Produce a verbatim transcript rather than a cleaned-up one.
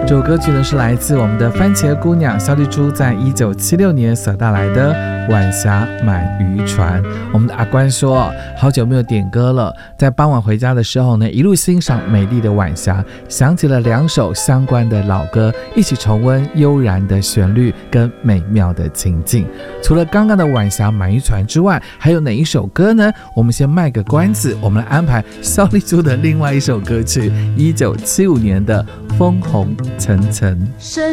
这首歌曲呢是来自我们的番茄姑娘萧丽珠在一九七六年所带来的《晚霞满渔船》。我们的阿关说好久没有点歌了，在傍晚回家的时候呢，一路欣赏美丽的晚霞，想起了两首相关的老歌，一起重温悠然的旋律跟美妙的情境。除了刚刚的《晚霞满渔船》之外，还有哪一首歌呢？我们先卖个关子，我们来安排萧丽珠的另外一首歌曲，一九七五年的《枫红层层》。